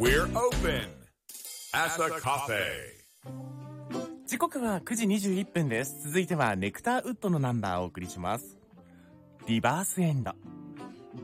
We're open. Asa Cafe. 時刻は9時21分です。続いてはネクターウッドのナンバーをお送りします。リバースエンド。